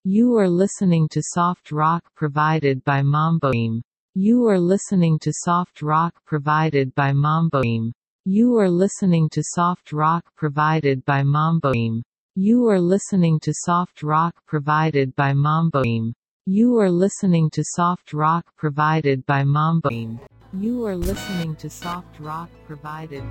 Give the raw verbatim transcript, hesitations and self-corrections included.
You are listening to soft rock provided by Mamboim. You are listening to soft rock provided by Mamboim. You are listening to soft rock provided by Mamboim. You are listening to soft rock provided by Mamboim. You are listening to soft rock provided by Mamboim. You are listening to soft rock provided